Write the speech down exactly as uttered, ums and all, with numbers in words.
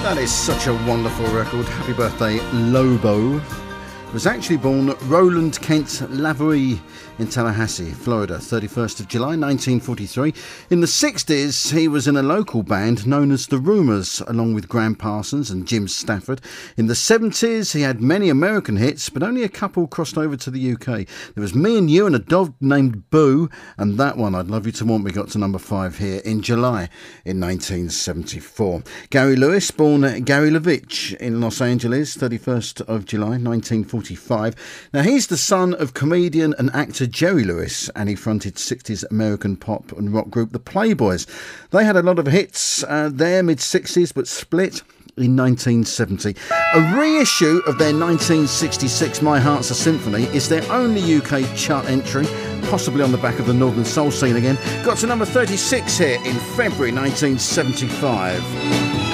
That is such a wonderful record. Happy birthday, Lobo. Was actually born Roland Kent Lavery in Tallahassee, Florida, thirty-first of July nineteen forty-three. In the sixties, he was in a local band known as The Rumours, along with Graham Parsons and Jim Stafford. In the seventies, he had many American hits, but only a couple crossed over to the U K. There was Me and You and a Dog Named Boo, and that one, I'd Love You to Want Me, got to number five here in July in nineteen seventy-four. Gary Lewis, born Gary Levitch in Los Angeles, thirty-first of July nineteen forty-five. Now, he's the son of comedian and actor Jerry Lewis, and he fronted sixties American pop and rock group The Playboys. They had a lot of hits uh, there, mid-sixties, but split in nineteen seventy. A reissue of their nineteen sixty-six My Heart's a Symphony is their only U K chart entry, possibly on the back of the Northern Soul scene again. Got to number thirty-six here in February nineteen seventy-five.